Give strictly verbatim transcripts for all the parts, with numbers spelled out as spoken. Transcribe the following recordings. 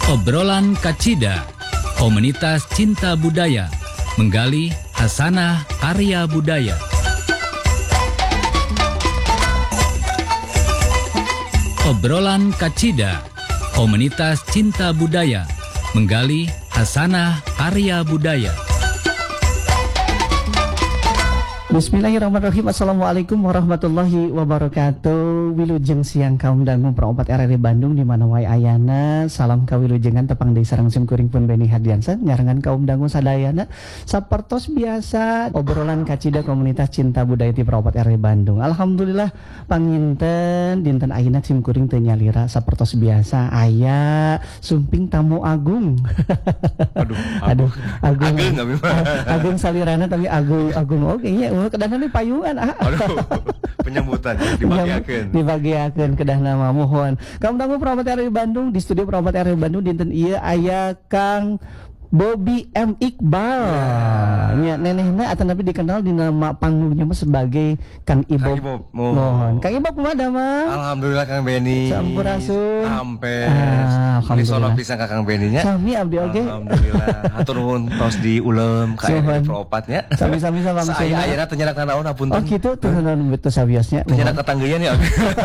Obrolan Kacida, komunitas cinta budaya, menggali hasanah karya budaya. Obrolan Kacida, komunitas cinta budaya, menggali hasanah karya budaya. Bismillahirrahmanirrahim. Assalamualaikum warahmatullahi wabarakatuh. Wilujeng siang kaum dangu peropat R R I Bandung di mana wae ayana. Salam kawilujengan tepang deui sareng simkuring pun Beni Hadiansa nyarengan kaum dangu sadayana sapertos biasa obrolan kacida komunitas cinta budaya ti peropat R R I Bandung. Alhamdulillah panginten dinten ayeuna simkuring teu nyalira sapertos biasa aya sumping tamu agung. Aduh, aduh, agung. Agung, agung salirana tapi agung agung oke nya. Kedahna di payungan ah. Aduh, penyambutan dibagiakeun. Dibagiakeun kedahna mah mohon. Kaum dangu perawat R R I Bandung di studio perawat R R I Bandung dinten ieu aya Kang Bobby M. Iqbal. Ya, nenehna atau nabi dikenal di nama panggungnya mah sebagai Kang Ibob. Kang Ibob. Mohon. Kang Ibob kumaha mah? Alhamdulillah Kang Beni. Sampurasun. Ampes. Ah, alhamdulillah. Sono pisan ka Kang Beni nya. Sami abdi oge. Alhamdulillah. Hatur nuhun tos diulem ka peropatnya. Sami-sami langsung. Saya ayeuna teu nyerak naon hapunten. Oh kitu teu naon betul sawiosnya. Teu nyerak tetanggeun ya.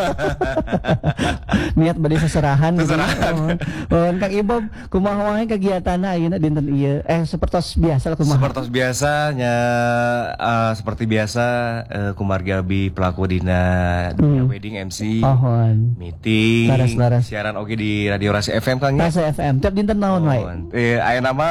Niat bade seserahan. Seserahan. Mohon Kang Ibob kumaha wae kegiatanna ayeuna dinten ieu eh sepertos biasa lah kumaha. Sepertos biasanya uh, seperti biasa uh, kumargi abi pelaku dina dunia hmm. wedding M C. Ohon. Meeting. Laras-laras. Siaran oge di Radio Rasi F M Kang ya. Rasi F M. Tiap dinten naon wae? Eh aya nama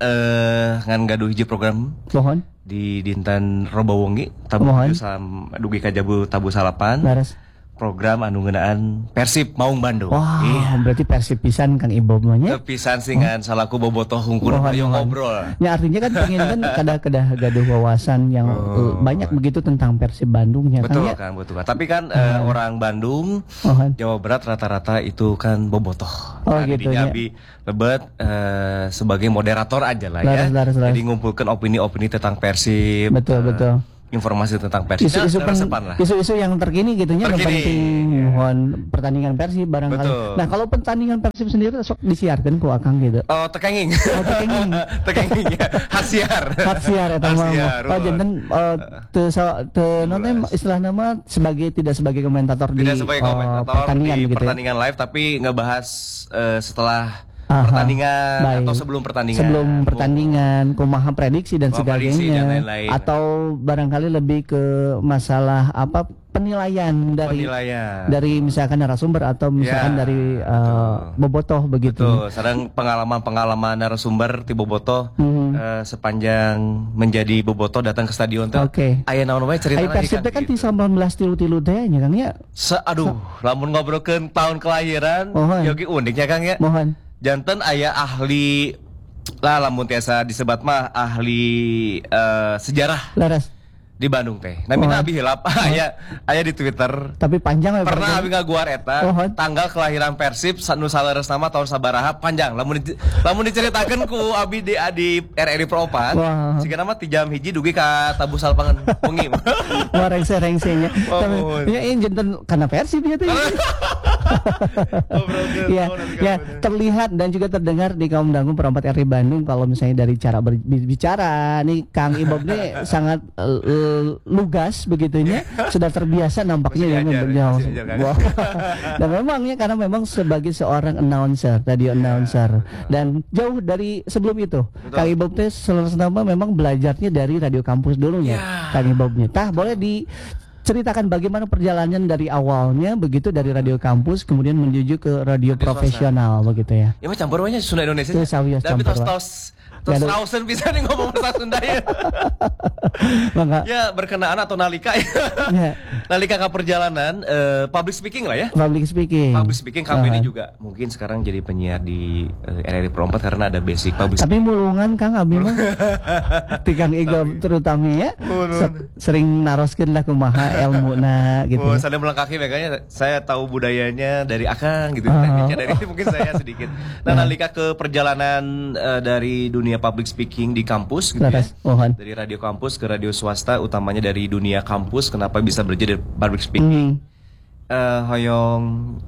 eh ngan gaduh hiji program. Mohon. Di dinten Robowongi tabu sam dugi ka Jabu Tabu Salapan. Laras. Program anu ngeunaan Persib Maung Bandung. Wah, wow, berarti Persib pisan Kang Ibob mah nya. Pisan singan oh. salaku bobotoh hungkul ayo ngobrol. Ya artinya kan pengen kan kada-kada gaduh wawasan yang oh. uh, banyak begitu tentang Persib Bandungnya betul, kan ya. Kan betul kan. Tapi kan uh, uh. orang Bandung oh. Jawa Barat rata-rata itu kan bobotoh. Oh, nah, gitu ya. Abi lebet uh, sebagai moderator aja lah laras, ya. Laras, laras. Jadi ngumpulkan opini-opini tentang Persib. Betul, uh, betul. Informasi tentang Persib isu-isu, nah, isu-isu yang terkini gitunya yang penting yeah. mohon pertandingan Persib barangkali. Nah kalau pertandingan Persib sendiri sok disiarkan ku akang gitu. Oh tekenging. Oh tekenging. Tekenging ya. Hasiar. Hasiar eta mah. Oh janten teu teu naon istilah nama sebagai tidak sebagai komentator tidak di sebagai komentator pertandingan di begitu. Pertandingan ya? Live tapi ngebahas uh, setelah Aha, pertandingan baik. Atau sebelum pertandingan sebelum pertandingan kumaha prediksi dan oh, sebagainya dan lain-lain. Atau barangkali lebih ke masalah apa penilaian dari penilaian. dari misalkan narasumber atau misalkan ya, dari uh, bobotoh begitu. Betul. Sedang pengalaman-pengalaman narasumber ti bobotoh mm-hmm. uh, sepanjang menjadi bobotoh datang ke stadion teh. Oke. Okay. Aya naon wae cerita lagi Persib kan ti sembilan belas tilu-tilu teh nya Kang ya. Aduh, lamun ngobrolkeun tahun kelahiran yogi uniknya Kang ya. Mohon. Janten aya ahli lah lamun tiasa disebat mah ahli uh, sejarah Laras di Bandung teh. Namina oh. abi hilap oh. aya aya di Twitter. Tapi panjang ya. Pernah abi ngaguar eta oh. tanggal kelahiran Persib nu saleres nama tahun sabaraha panjang. Lamun di, lamun diceritakeun ku abi di di R R I Peropat. Wow. Siga nama ti jam hiji dugi ka Tabu Salpangan wengi. Wah rengse-rengsenya. Tapi nya ieu janten kana Persib ya teh. ya, ya terlihat dan juga terdengar di kaum dangu Peropat R R I Bandung kalau misalnya dari cara berbicara nih Kang Ibob nih sangat uh, lugas begitunya sudah terbiasa nampaknya yang beliau. Wow. Dan memangnya karena memang sebagai seorang announcer, radio announcer dan jauh dari sebelum itu betul. Kang Ibob teh selama memang belajarnya dari radio kampus dulu ya, yeah. Kang Ibobnya. Tah boleh di ceritakan bagaimana perjalanan dari awalnya begitu dari radio kampus kemudian menuju ke radio, radio profesional swasta. Begitu ya. Ya mah campur wanya Sunda Indonesia. Itu sawios campur. Tapi tos-tos tos rausen bisa nih ngomong bahasa Sunda ya. Ya berkenaan atau nalika ya. ya. Nalika ke perjalanan uh, public speaking lah ya. Public speaking. Public speaking Kang Beni uh-huh. juga mungkin sekarang jadi penyiar di uh, R R I Peropat karena ada basic public speaking. Tapi mulungan Kang abi mah. Ti Kang Igob terutama ya. Se- sering naroskeun lah kumaha ilmuna gitu. Oh, saya melengkapi makanya saya tahu budayanya dari Akang gitu. Uh-huh. Dari itu mungkin saya sedikit. Nah, uh-huh. nalika ke perjalanan uh, dari dunia public speaking di kampus gitu ya. Mohon. Dari radio kampus ke radio swasta utamanya dari dunia kampus kenapa bisa berjadi public speaking. Hmm. uh, hoyong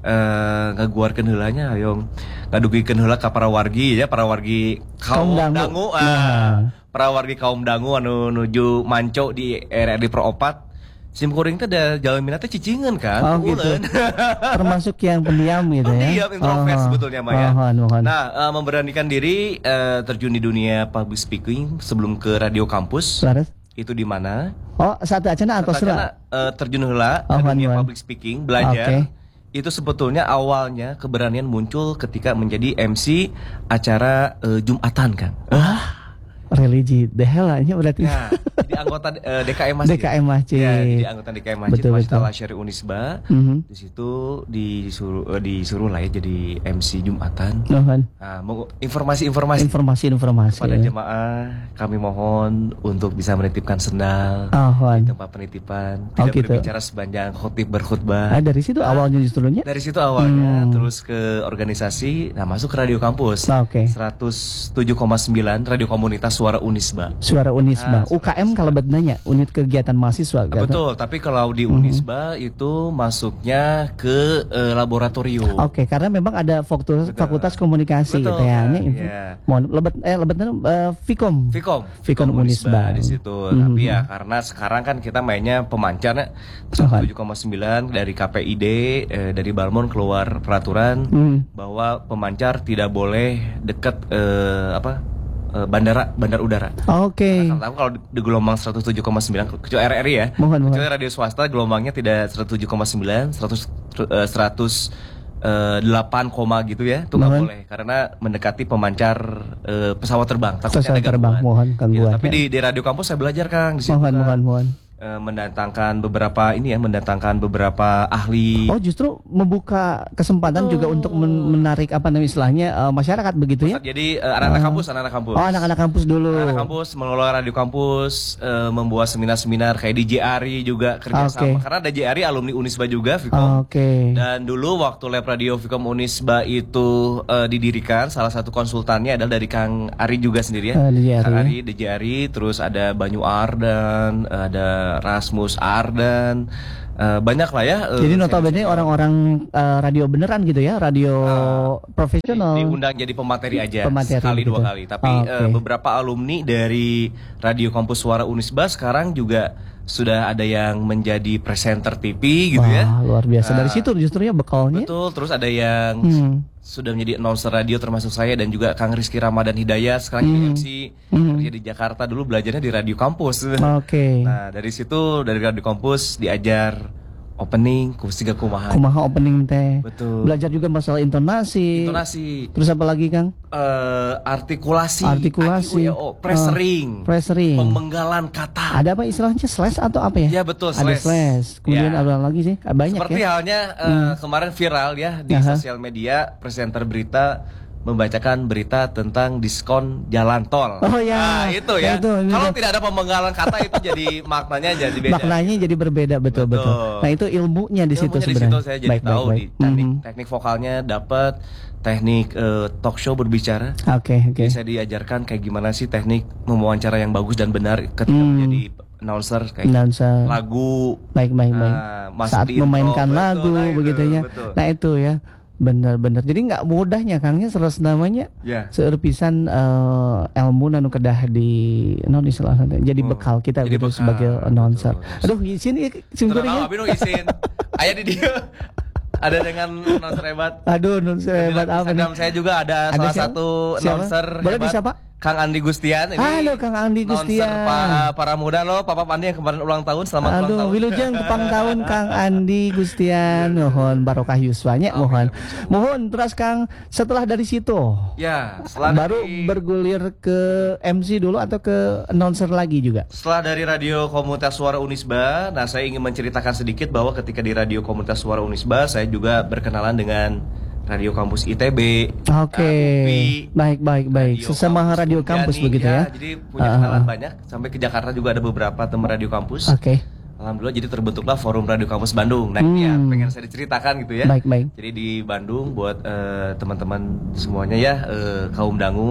uh, ngaguarkeun heulanya hoyong ngadugikeun heula ka para wargi ya, para wargi kaum, kaum dangu, dangu uh, nah. para wargi kaum dangu anu nuju manco di R R D Pro opat. Sim kuring teh ada jalan minatnya cicingan kan, oh, gitu. Termasuk yang pendiam gitu ya. Pendiam, introvert oh, sebetulnya Maya. Oh, oh, oh. Nah, uh, memberanikan diri uh, terjun di dunia public speaking sebelum ke radio kampus. Laras? Itu di mana? Oh, satu acana atau sura? Uh, terjun heula oh, ke dunia public speaking, belajar. Okay. Itu sebetulnya awalnya keberanian muncul ketika menjadi M C acara uh, Jumatan kan. Ah. Religi the hell nya berarti. Ya, jadi anggota uh, D K M Masjid. D K M Masjid. Ya, jadi anggota D K M Masjid Masjid Al-Asyari Unisba. Mm-hmm. Di situ disuruh uh, disuruh lah ya jadi M C Jumatan. Oh, kan. Nah, informasi-informasi informasi-informasi pada ya. Jemaah kami mohon untuk bisa menitipkan sendal oh, kan. di tempat penitipan, tidak oh, gitu. Berbicara sepanjang khotib berkhutbah. Ah, dari situ nah, awalnya justrunya? Dari situ awalnya hmm. terus ke organisasi, nah masuk ke radio kampus. Oh, okay. seratus tujuh koma sembilan radio komunitas Suara Unisba. Suara Unisba. Nah, U K M kalau bedanya unit kegiatan mahasiswa. Nah, betul, tapi kalau di Unisba mm-hmm. itu masuknya ke uh, laboratorium. Oke, okay, karena memang ada fakultas, fakultas komunikasi gitu ya. Yeah. Mohon lebet eh lebetnya uh, Fikom. Fikom. Fikom Unisba di situ. Mm-hmm. Tapi ya karena sekarang kan kita mainnya pemancarnya seratus tujuh koma sembilan dari K P I D eh, dari Balmon keluar peraturan mm. bahwa pemancar tidak boleh dekat eh, apa? bandara bandar udara. Oke. Okay. Nah, kalau di gelombang seratus tujuh koma sembilan kecuali R R I ya. Mohon, kecuali mohon. radio swasta gelombangnya tidak seratus tujuh koma sembilan, seratus seratus delapan, gitu ya. Itu enggak boleh karena mendekati pemancar uh, pesawat terbang. Takutnya pesawat ada terbang, mohon gangguan. Ya, tapi di, di radio kampus saya belajar Kang di situ. Mohon, mohon, mohon. Mendatangkan beberapa ini ya, mendatangkan beberapa ahli. Oh, justru membuka kesempatan oh. juga untuk men menarik apa namanya istilahnya uh, masyarakat begitu ya. Jadi uh, anak-anak uh. kampus, anak-anak kampus. Oh, anak-anak kampus dulu. Anak-anak kampus mengelola radio kampus, uh, membuat seminar-seminar kayak di J R I juga kerjasama. Okay. Karena ada J R I alumni Unisba juga, Fikom. Oke. Okay. Dan dulu waktu Lab Radio Fikom Unisba itu uh, didirikan, salah satu konsultannya adalah dari Kang Ari juga sendiri ya. Uh, Kang Ari, di J R I, terus ada Banyu Ardan, ada Rasmus Ardan, uh, banyak lah ya. Uh, jadi notabene orang-orang uh, radio beneran gitu ya, radio uh, profesional. Diundang jadi pemateri aja, pemateri sekali gitu. dua kali. Tapi oh, okay. uh, beberapa alumni dari Radio Kampus Suara Unisba sekarang juga sudah ada yang menjadi presenter T V gitu. Wah, ya. Luar biasa. Dari uh, situ justrunya bekalnya. Betul. Terus ada yang hmm. sudah menjadi announcer radio termasuk saya dan juga Kang Rizky Ramadan Hidayat sekarang jadi hmm. M C hmm. kerja di Jakarta, dulu belajarnya di radio kampus. Oke. Okay. Nah dari situ dari radio kampus diajar opening, kusiga kumaha. Kumaha opening teh. Betul. Belajar juga masalah intonasi. Intonasi. Terus apa lagi Kang? Uh, artikulasi. Artikulasi. Oh, pressering. Uh, pressering. Pemenggalan kata. Ada apa istilahnya slash atau apa ya? Ya betul. Slash. Ada slash. Kemudian ya. Ada lagi sih. Banyak. Seperti ya. halnya uh, hmm. kemarin viral ya di uh-huh. sosial media, presenter berita membacakan berita tentang diskon jalan tol. Oh ya. Nah, itu ya. Itu, itu. Kalau tidak ada pemenggalan kata itu jadi maknanya jadi beda. Maknanya jadi berbeda betul betul. betul. Nah, itu ilmunya di situ sebenarnya. Di situ saya jadi baik, tahu baik, baik. di teknik mm-hmm. teknik vokalnya dapat, teknik uh, talk show berbicara. Oke, okay, oke. Okay. Saya diajarkan kayak gimana sih teknik mewawancara yang bagus dan benar ketika mm. menjadi announcer kayak announcer. Lagu. Baik, baik, baik. Uh, Saat memainkan intro, lagu betul, begitu ya. Betul. Nah, itu ya. Benar-benar. Jadi nggak mudahnya Kangnya terus namanya yeah. seueur pisan uh, ilmu nanu kedah di non istilah jadi bekal kita jadi gitu bekal, sebagai announcer. Betul, Aduh, izin ya singkurinya. Abi nu izin. Aya di dia. Ada dengan announcer hebat. Aduh, announcer hebat apa nih? Saya juga ada, ada salah siapa? satu announcer Boleh hebat. Bisa Pak? Kang Andi Gustian ini. Halo Kang Andi Gustian. Pa, para muda loh, Papa Pandi yang kemarin ulang tahun, selamat Aduh, ulang tahun. wilujeng kepang tahun Kang Andi Gustian. Mohon barokah yuswanya, mohon. Mohon terus Kang setelah dari situ. Ya, setelah baru dari, bergulir ke M C dulu atau ke announcer lagi juga. Setelah dari Radio Komunitas Suara Unisba, nah saya ingin menceritakan sedikit bahwa ketika di Radio Komunitas Suara Unisba saya juga berkenalan dengan Radio Kampus I T B. Oke. Okay. Baik baik baik. Sesama radio kampus Jani, begitu ya. ya. Jadi punya uh, kenalan uh, banyak. Sampai ke Jakarta juga ada beberapa teman radio kampus. Oke. Okay. Alhamdulillah jadi terbentuklah Forum Radio Kampus Bandung. Nah, hmm. ini ya pengen saya diceritakan gitu ya. Baik baik. Jadi di Bandung buat uh, teman-teman semuanya ya uh, kaum dangu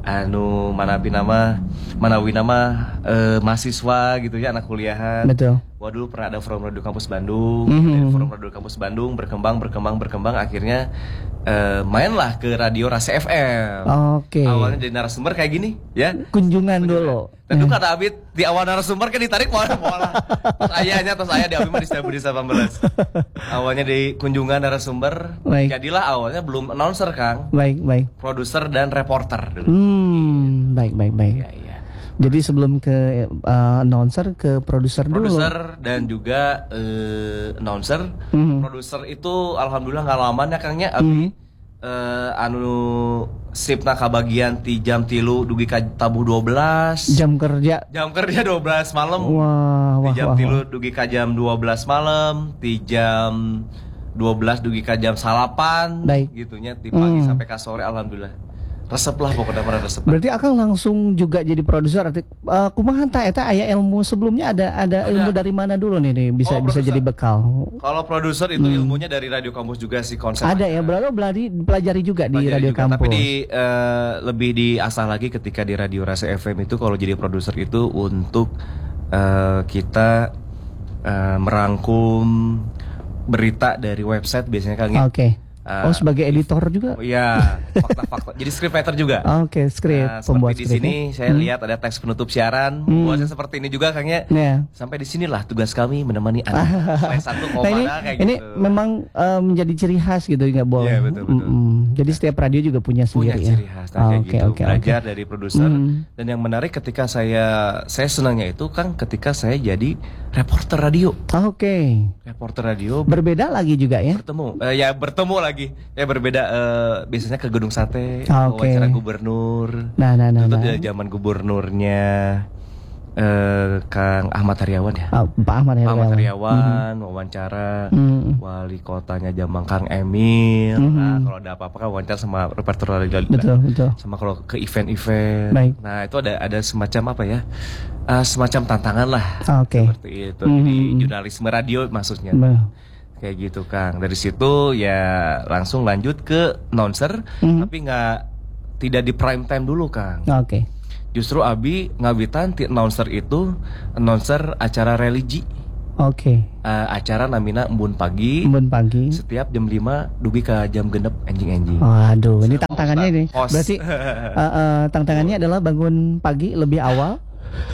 anu manabi nama manawi nama uh, mahasiswa gitu ya, anak kuliahan. Betul. Wah, dulu pernah ada Forum Radio Kampus Bandung. Mm-hmm. Dari Forum Radio Kampus Bandung berkembang berkembang berkembang akhirnya uh, mainlah ke Radio Rasa F M. Oke. Okay. Awalnya jadi narasumber kayak gini ya. Kunjungan, Kunjungan. dulu. Tentu kata Abid di awal narasumber kan ditarik malah malah. Terus ayahnya terus ayah di Abid mah di Setiabudi delapan belas. Awalnya di kunjungan narasumber. Baik. Jadilah awalnya belum announcer, Kang. Baik, baik. Produser dan reporter dulu. Hmm, baik, baik, baik. Ya, ya. Jadi sebelum ke uh, announcer ke produser dulu. Produser dan juga uh, announcer. Mm-hmm. Produser itu alhamdulillah ngalaman ya Kangnya Abi. Mm-hmm. Uh, anu sipna kabagian ti jam tilu dugi ka tabuh dua belas jam kerja jam kerja dua belas malam. Wah, ti wah, jam wah, tilu wah. dugi ka jam dua belas malam, ti jam dua belas dugi ka jam salapan. Baik. Gitunya ti pagi hmm. sampai ka sore alhamdulillah. Resep lah pokoknya pada resep. Berarti Akang langsung juga jadi produser. Uh, kumaha tah eta aya ilmu sebelumnya ada ada, ada. ilmu dari mana dulu nih, nih bisa oh, bisa jadi bekal. Kalau produser itu hmm. ilmunya dari Radio Kampus juga sih konsep. Ada ya, berarti beladi pelajari juga pelajari di Radio juga, Kampus. Tapi di uh, lebih diasah lagi ketika di Radio Rasa F M itu kalau jadi produser itu untuk uh, kita uh, merangkum berita dari website biasanya Kang. Oke. Okay. Uh, oh sebagai editor juga? Iya, fakta-fakta. Jadi scriptwriter juga. Oke, okay, script. Nah, pembuat di sini saya hmm. lihat ada teks penutup siaran. Hmm. Buatnya seperti ini juga Kangnya. Yeah. Sampai di sinilah tugas kami menemani Anda. Selesai satu koma nah, ini, kayak ini gitu. Memang uh, menjadi ciri khas gitu nggak boleh. Iya yeah, betul betul. Mm-hmm. Jadi setiap radio juga punya sendiri. Punya ciri khas. Nah, oh, kayak okay, gitu. Okay, Belajar okay. dari produser. Hmm. Dan yang menarik ketika saya saya senangnya itu Kang ketika saya jadi reporter radio. Oke. Okay. Reporter radio. Berbeda lagi juga ya? Bertemu. Uh, ya bertemu lagi. Ya berbeda. Uh, biasanya ke Gedung Sate, okay. wawancara gubernur. Nah, nah, nah. Itu nah. dari zaman gubernurnya uh, Kang Ahmad Heriawan ya. Oh, Pak Ahmad Heriawan. Ahmad Heriawan, mm-hmm. wawancara mm-hmm. wali kotanya Jamang Kang Emil. Mm-hmm. Nah, kalau ada apa-apa kan wawancara sama reporter radio. Betul, betul. Sama kalau ke event-event. Baik. Nah, itu ada ada semacam apa ya? Uh, semacam tantangan lah. Oke. Okay. Seperti itu. Mm-hmm. Jadi jurnalisme radio maksudnya. Nah. Kayak gitu Kang. Dari situ ya langsung lanjut ke announcer, mm-hmm. tapi nggak tidak di prime time dulu Kang. Oke. Okay. Justru Abi ngawitan ti announcer itu announcer acara religi. Oke. Okay. Uh, acara namina embun pagi. Embun pagi. Setiap jam lima dugi ke jam genep enjing-enjing. Waduh, ini tantangannya ini. Host. Berarti uh, uh, tantangannya adalah bangun pagi lebih awal.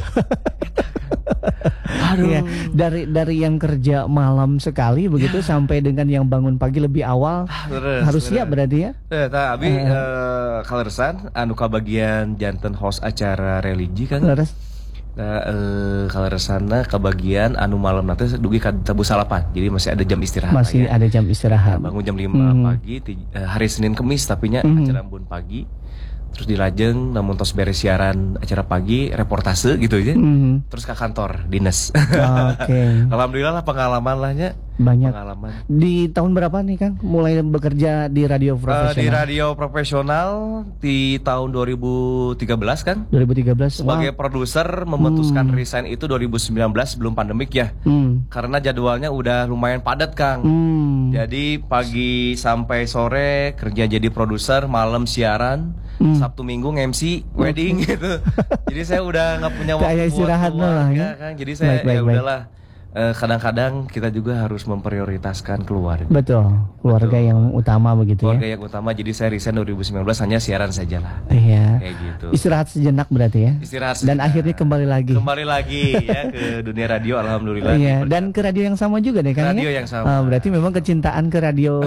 Aduh. Ya, dari dari yang kerja malam sekali begitu ya. Sampai dengan yang bangun pagi lebih awal terus, harus terus. Siap berarti ya. Eh, tapi uh, uh, kaleresan anu kabagian janten host acara religi kan. Terus. Nah, uh, kaleresana kabagian anu malam nanti dugi ka tabu salapan. Jadi masih ada jam istirahat. Masih ya. Ada jam istirahat. Nah, bangun jam lima hmm. pagi ti, uh, hari Senin Kemis tapi nya hmm. acara embun pagi. Terus dilajeng namun tos beres siaran acara pagi reportase gitu aja mm-hmm. terus ke kantor dinas. Oke. Okay. Alhamdulillah lah pengalaman lahnya banyak pengalaman. Di tahun berapa nih Kang mulai bekerja di radio profesional? Uh, di radio profesional di tahun dua ribu tiga belas kan? dua ribu tiga belas sebagai wow. produser memutuskan hmm. resign itu dua ribu sembilan belas sebelum pandemik ya. Hmm. Karena jadwalnya udah lumayan padat Kang. Hmm. Jadi pagi sampai sore kerja jadi produser, malam siaran. Hmm. Sabtu Minggu nge-M C wedding okay. gitu. Jadi saya udah nggak punya waktu buat istirahat lah ya. Kan. Jadi saya baik, baik, ya udahlah. Uh, kadang-kadang kita juga harus memprioritaskan keluarga. Betul, keluarga Betul. Yang utama begitu keluarga ya. yang utama. Jadi saya resign dua ribu sembilan belas hanya siaran saja lah. Iya. Kayak gitu. Istirahat sejenak berarti ya. Istirahat sejenak. Dan akhirnya kembali lagi. Kembali lagi ya ke dunia radio alhamdulillah. Iya. Dan ke radio yang sama juga deh kan. Radio ya? yang sama. Uh, berarti memang kecintaan ke radio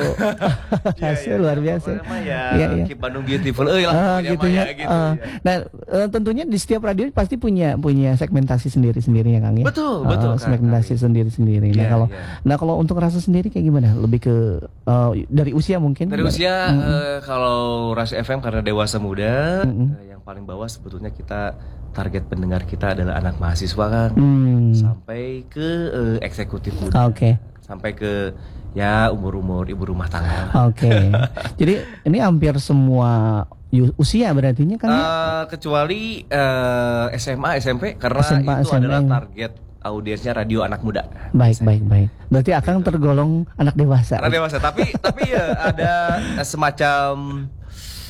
ya, ya, luar biasa. Ya, ya, ya. Keep Bandung beautiful. Eh lah. Uh, gitu ya. Gitu, uh, ya. Nah uh, tentunya di setiap radio pasti punya punya segmentasi sendiri-sendiri ya Kang ya. Betul betul. Uh, segmentasi sendiri-sendiri. Nah, yeah, kalau yeah. nah kalau untuk Rasa sendiri kayak gimana? Lebih ke uh, dari usia mungkin? Dari usia mm-hmm. uh, kalau Rasa F M karena dewasa muda, mm-hmm. uh, yang paling bawah sebetulnya kita target pendengar kita adalah anak mahasiswa kan, mm. sampai ke uh, eksekutif muda, okay. sampai ke ya umur-umur ibu rumah tangga. Oke. Okay. Jadi ini hampir semua usia berartinya kan? Uh, kecuali uh, S M A, S M P karena S M A, itu S M A. adalah target audiensnya radio anak muda. Baik, Saya. baik, baik. Berarti akan gitu. Tergolong anak dewasa. Anak dewasa, tapi tapi ya ada semacam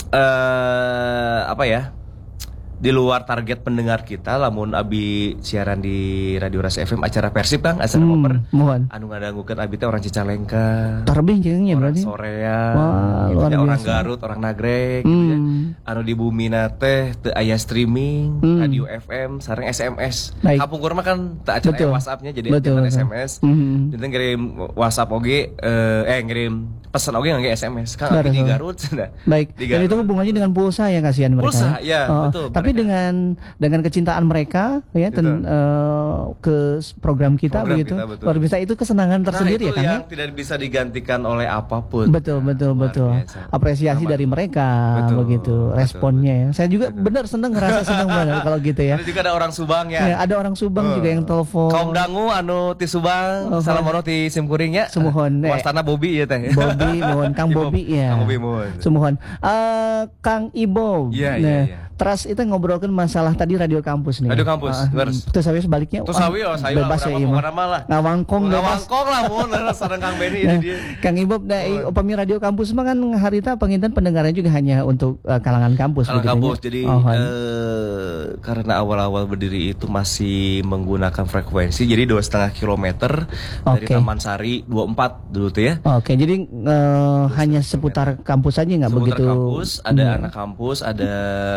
uh, apa ya? Di luar target pendengar kita, lamun abi siaran di Radio Ras F M acara Persib Kang, acara Hmm, momer. mohon. Anu ngadangukeun abi teh orang Cicalengka. Terbing jeung Orang berarti. Soreang, Wah, gitu luar ya, orang biasa. Garut, orang Nagreg, gitu ya. Hmm. Anu di Bumina teh teu aya streaming, Hmm. radio F M, sareng S M S. Baik. Kapungkur mah kan teu acan aya Betul. WhatsApp-nya jadi Betul, jangan betul. S M S. Hmm. Jadi ngirim WhatsApp oge eh, eh ngirim pesan oge ngangge S M S. Kang abi di Garut cenah. Baik. Di Dan Garut. itu hubungannya dengan pulsa ya, kasihan mereka. Pulsa, ya, Oh, betul, Tapi mereka. dengan dengan kecintaan mereka ya ten, Betul. eh, ke s- program kita Program begitu. kita, betul. Luar biasa, itu kesenangan tersendiri nah, ya itu Kang. yang ya? tidak bisa digantikan oleh apapun. Betul betul Luar betul. biasa. Apresiasi Amat. dari mereka Betul, begitu betul, responnya ya. Saya juga betul. benar senang, ngerasa senang banget kalau gitu ya. Ada juga ada orang Subang ya. Ya, ada orang Subang Eh. juga yang telepon. Kaum dangu anu ti Subang, Oh, salam ono ti Simkuring ya. Sumuhun, eh. Wastana Bobi ya teh. Bobby, mohon Kang Ibob. Bobby ya. Kang Bobby mohon. Sumuhun. Eh, Kang Ibo. Iya, iya, iya. Terus kita ngobrolkan masalah tadi radio kampus nih. Radio kampus, Ah, beres. terus saya sebaliknya. Terus wah, sawi oh sayo bebas ya berapa iya. mah. pokokna mah lah. Ngawangkong bebas. Ngawangkong lah mun sareng Kang Beni Nah, ini dia. Kang Ibob, nah, i- upami radio kampus mah kan harita penginten pendengarnya juga hanya untuk eh, kalangan kampus. Kalau begitu kampus ya? jadi Oh, han. eh, karena awal-awal berdiri itu masih menggunakan frekuensi jadi dua setengah kilometer dari Oke. Taman Sari dua puluh empat dulu tuh ya. Oke, jadi eh, hanya seputar kampus saja nggak Seputar begitu? kampus, ada Hmm. anak kampus, ada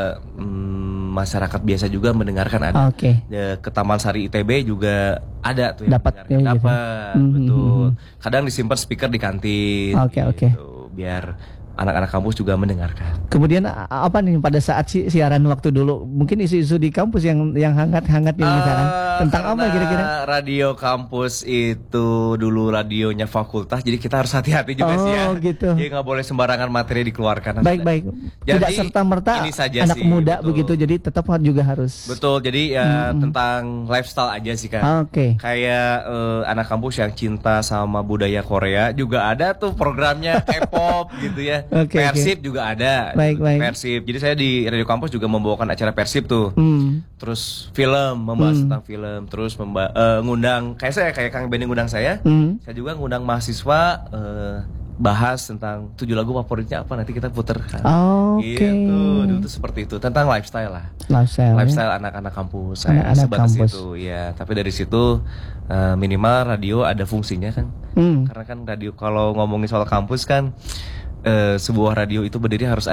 mm, masyarakat biasa juga mendengarkan ada. Oke. Ya, ke Taman Sari I T B juga ada tuh yang Dapat, mendengarkan. ya, gitu. Dapat, Hmm, betul. hmm, Kadang disimpan speaker di kantin. Oke, oke. gitu, biar anak-anak kampus juga mendengarkan. Kemudian a- apa nih pada saat si- siaran waktu dulu? Mungkin isu-isu di kampus yang yang hangat-hangat nih misalkan. Ah, Tentang apa karena kira-kira? Radio kampus itu dulu radionya fakultas, jadi kita harus hati-hati juga sih ya. Oh, gitu. Jadi nggak boleh sembarangan materi dikeluarkan. Baik-baik. Tidak Jadi, serta-merta ini saja anak sih, muda betul. begitu, jadi tetap juga harus. Betul, jadi ya tentang lifestyle aja sih kan. Oke. Kayak eh, anak kampus yang cinta sama budaya Korea juga ada tuh programnya K-pop gitu ya. Oke, oke. Persib juga ada. Baik, baik. Persib. Jadi saya di Radio Kampus juga membawakan acara Persib tuh. Hmm. Terus film, membahas Hmm. tentang film, terus memba- eh, ngundang kayak saya kayak Kang Benny ngundang saya. Hmm. Saya juga ngundang mahasiswa eh, bahas tentang tujuh lagu favoritnya apa, nanti kita puter kan. Oke. Gitu, dulu tuh seperti itu, tentang lifestyle lah. Lifestyle. ya. Lifestyle anak-anak kampus. Saya Anak-anak sebatas kampus. itu ya. Tapi dari situ eh, minimal radio ada fungsinya kan. Hmm. Karena kan radio kalau ngomongin soal kampus kan eh, sebuah radio itu berdiri harus